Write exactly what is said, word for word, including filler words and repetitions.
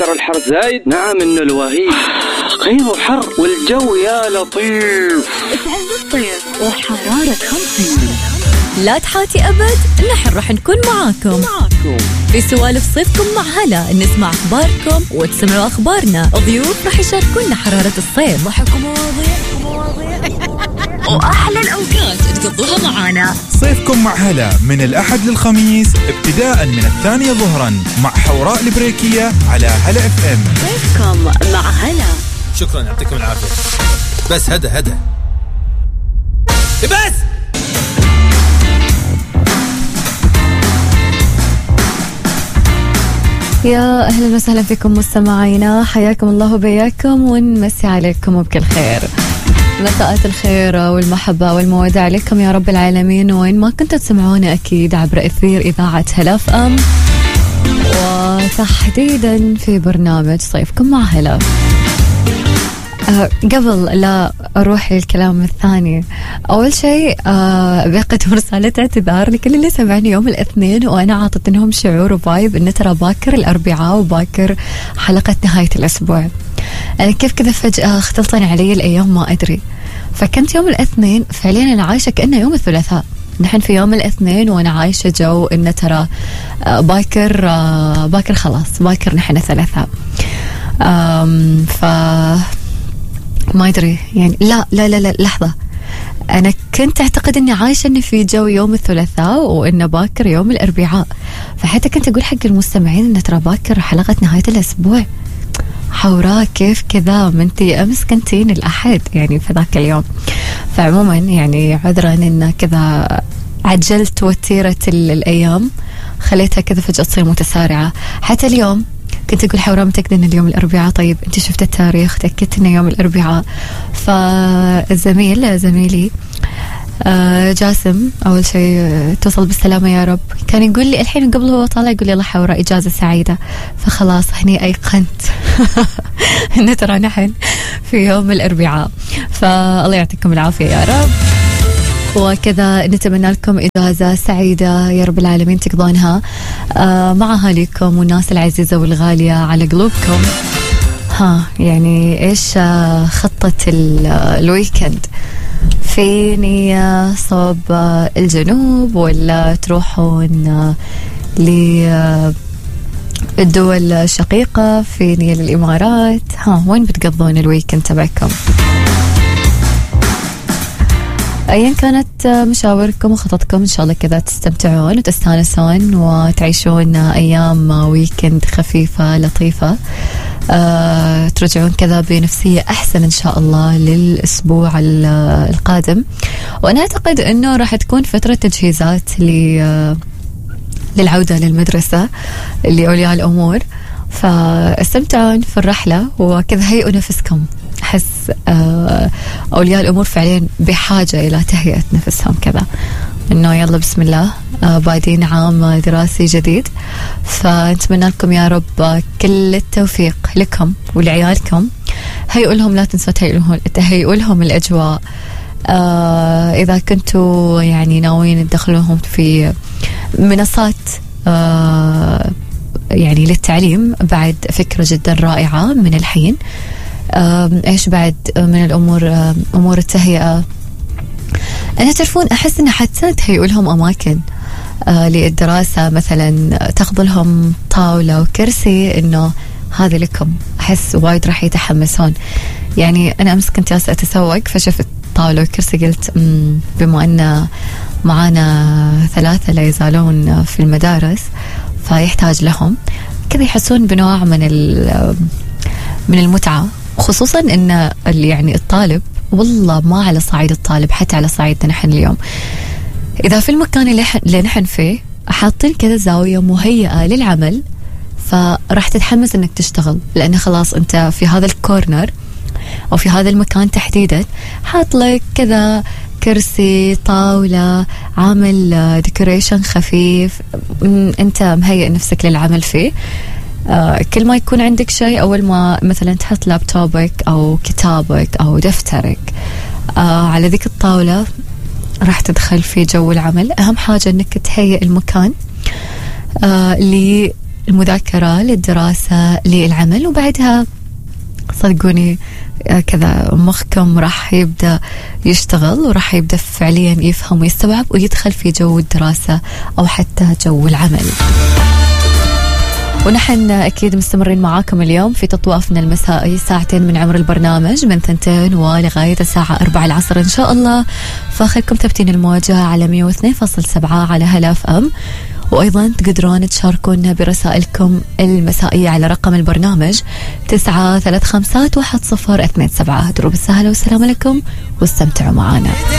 ترى الحر زايد. نعم إنه الوهيد غيره حر والجو يا لطيف. اسعد الصيف وحرارة خمسين. لا تحاتي أبد، نحن راح نكون معاكم في سوالف صيفكم مع هلا. نسمع أخباركم وتسمعوا أخبارنا. ضيوف راح يشاركونا حرارة الصيف، ضحك ومواضيع وأحلى الأوقات تقضوها معانا. صيفكم مع هلا من الأحد للخميس ابتداء من الثانية ظهرا مع حوراء البريكية على هلا اف ام. صيفكم مع هلا. شكرا، يعطيكم العافية. بس هدا هدا بس. يا أهلا وسهلا فيكم مستمعينا، حياكم الله وبياكم ونمسي عليكم بكل خير. مساءات الخير والمحبة والمودة عليكم يا رب العالمين، وين ما كنتوا تسمعونا أكيد عبر أثير إذاعة هلا اف ام، وتحديدا في برنامج صيفكم مع هلا. أه قبل لا أروح للكلام الثاني، أول شيء أه بقدم رسالة اعتذار لكل اللي سمعني يوم الاثنين وأنا عاطت لهم شعور وفايب إن ترى باكر الأربعاء وباكر حلقة نهاية الأسبوع. أنا كيف كذا فجأة اختلطن علي الأيام ما أدري، فكنت يوم الاثنين فعليا أنا عايشة كأنه يوم الثلاثاء. نحن في يوم الاثنين وأنا عايشة جو إن ترى باكر باكر خلاص باكر نحن ثلاثاء. ف ما أدري يعني لا لا لا لا لحظة، أنا كنت أعتقد إني عايشة إني في جو يوم الثلاثاء وإن باكر يوم الأربعاء، فحتى كنت أقول حق المستمعين إن ترى باكر حلقة نهاية الأسبوع. حوراء كيف كذا منتي أمس كنتين الأحد يعني في ذاك اليوم. فعموما يعني عذرا إن كذا عجلت وتيرة الأيام، خليتها كذا فجأة تصير متسارعة. حتى اليوم كنت أقول حوراء متأكدة إن اليوم الأربعاء، طيب أنت شفت التاريخ تأكدت إنه يوم الأربعاء. فالزميل زميلي جاسم أول شيء توصل بالسلامة يا رب، كان يقول لي الحين قبل هو طالع يقول لي الله حوراء إجازة سعيدة، فخلاص هني أيقنت إن ترى نحن في يوم الأربعاء. فالله يعطيكم العافية يا رب، وكذا نتمنى لكم إجازة سعيدة يا رب العالمين تقضونها مع أهاليكم والناس العزيزة والغالية على قلوبكم. ها يعني إيش خطة الويكند؟ في نية صوب الجنوب ولا تروحون للدول الشقيقة؟ في نية للإمارات؟ ها وين بتقضون الويكند تبعكم؟ أيا كانت مشاوركم وخططكم إن شاء الله كذا تستمتعون وتستانسون وتعيشون أيام ويكند خفيفة لطيفة، أه ترجعون كذا بنفسية أحسن إن شاء الله للأسبوع القادم. وأنا أعتقد أنه راح تكون فترة تجهيزات للعودة للمدرسة لأولياء الأمور، فاستمتعون في الرحلة وكذا هيئوا نفسكم. أحس أولياء الأمور فعليا بحاجة إلى تهيئة نفسهم كذا، إنه يلا بسم الله بادين عام دراسي جديد. فنتمنى لكم يا رب كل التوفيق لكم ولعيالكم. هيئوا لهم، لا تنسوا تهيئوا لهم الأجواء. آه إذا كنتوا يعني ناويين تدخلوهم في منصات آه يعني للتعليم، بعد فكرة جدا رائعة من الحين. إيش بعد من الأمور؟ أمور التهيئة، أنا تعرفون أحس إن حتى تهيئوا لهم أماكن آه للدراسة، مثلا تاخذوا لهم طاولة وكرسي إنه هذا لكم. أحس وايد راح يتحمسون. يعني أنا أمس كنت جالسة أتسوق فشفت طاولة وكرسي، قلت بما أن معانا ثلاثة لا يزالون في المدارس فيحتاج لهم كذا يحسون بنوع من من المتعة، خصوصا ان يعني الطالب والله ما على صعيد الطالب حتى على صعيدنا نحن اليوم، اذا في المكان اللي, اللي نحن فيه حاطين كذا زاوية مهيئة للعمل فراح تتحمس انك تشتغل، لان خلاص انت في هذا الكورنر او في هذا المكان تحديدا حاط لك كذا كرسي طاولة، عامل ديكوريشن خفيف، انت مهيئ نفسك للعمل فيه. آه كل ما يكون عندك شيء، أول ما مثلا تحط لابتوبك أو كتابك أو دفترك آه على ذيك الطاولة راح تدخل في جو العمل. أهم حاجة أنك تهيئ المكان آه المذاكرة للدراسة للعمل، وبعدها صدقوني كذا مخكم راح يبدأ يشتغل وراح يبدأ فعليا يفهم ويستوعب ويدخل في جو الدراسة أو حتى جو العمل. ونحن أكيد مستمرين معاكم اليوم في تطوافنا المسائي، ساعتين من عمر البرنامج من ثنتين ولغاية الساعة أربعة العصر إن شاء الله. فخلكم تبتين المواجهة على مية واثنين فاصل سبعة على هلا اف ام، وأيضا تقدرون تشاركونا برسائلكم المسائية على رقم البرنامج تسعة ثلاث خمسات واحد صفر اثنين سبعة. دروب السهلة والسلام عليكم واستمتعوا معنا.